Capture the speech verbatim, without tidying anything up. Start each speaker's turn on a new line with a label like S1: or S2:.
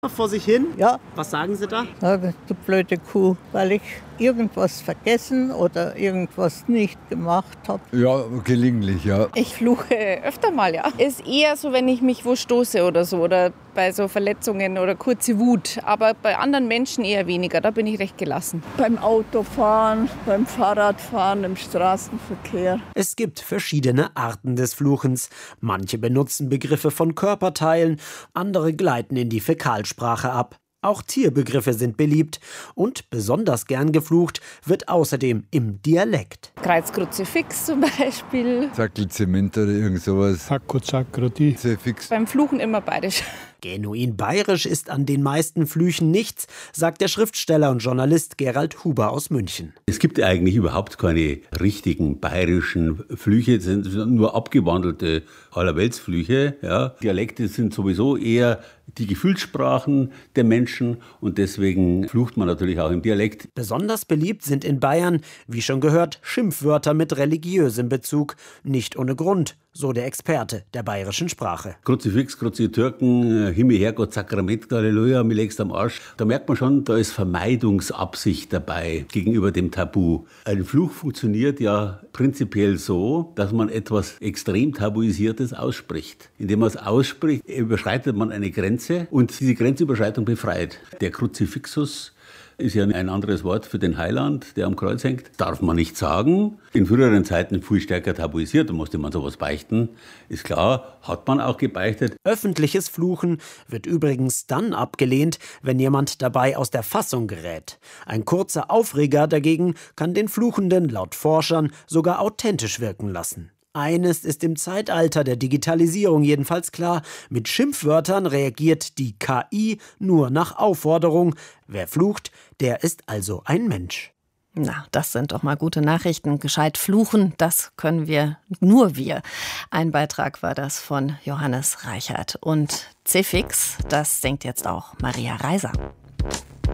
S1: Vor sich hin?
S2: Ja.
S1: Was sagen Sie da?
S2: Sage, du blöde Kuh, weil ich irgendwas vergessen oder irgendwas nicht gemacht habe.
S3: Ja, gelegentlich, ja.
S4: Ich fluche öfter mal, ja. Ist eher so, wenn ich mich wo stoße oder so oder bei so Verletzungen oder kurze Wut. Aber bei anderen Menschen eher weniger, da bin ich recht gelassen.
S2: Beim Autofahren, beim Fahrradfahren, im Straßenverkehr.
S1: Es gibt verschiedene Arten des Fluchens. Manche benutzen Begriffe von Körperteilen, andere gleiten in die Fäkalsprache ab. Auch Tierbegriffe sind beliebt und besonders gern geflucht wird außerdem im Dialekt.
S4: Kreuzkruzifix zum Beispiel.
S3: Zackelzement oder irgend sowas.
S5: Sacco, Zackroti.
S3: Fix.
S4: Beim Fluchen immer bayerisch.
S1: Genuin bayerisch ist an den meisten Flüchen nichts, sagt der Schriftsteller und Journalist Gerald Huber aus München.
S6: Es gibt eigentlich überhaupt keine richtigen bayerischen Flüche, es sind nur abgewandelte Allerweltsflüche. Ja. Dialekte sind sowieso eher die Gefühlssprachen der Menschen und deswegen flucht man natürlich auch im Dialekt.
S1: Besonders beliebt sind in Bayern, wie schon gehört, Schimpfwörter mit religiösem Bezug. Nicht ohne Grund, so der Experte der bayerischen Sprache.
S6: Kruzifix, Kruzitürken, Himmel, Herrgott, Sakrament, Halleluja, mir legst am Arsch. Da merkt man schon, da ist Vermeidungsabsicht dabei gegenüber dem Tabu. Ein Fluch funktioniert ja prinzipiell so, dass man etwas extrem Tabuisiertes ausspricht. Indem man es ausspricht, überschreitet man eine Grenze und diese Grenzüberschreitung befreit. Der Kruzifixus ist ja ein anderes Wort für den Heiland, der am Kreuz hängt. Darf man nicht sagen. In früheren Zeiten viel stärker tabuisiert, da musste man sowas beichten. Ist klar, hat man auch gebeichtet.
S1: Öffentliches Fluchen wird übrigens dann abgelehnt, wenn jemand dabei aus der Fassung gerät. Ein kurzer Aufreger dagegen kann den Fluchenden laut Forschern sogar authentisch wirken lassen. Eines ist im Zeitalter der Digitalisierung jedenfalls klar: Mit Schimpfwörtern reagiert die K I nur nach Aufforderung. Wer flucht, der ist also ein Mensch.
S7: Na, das sind doch mal gute Nachrichten. Gescheit fluchen, das können wir, nur wir. Ein Beitrag war das von Johannes Reichert. Und Zefix, das singt jetzt auch Maria Reiser.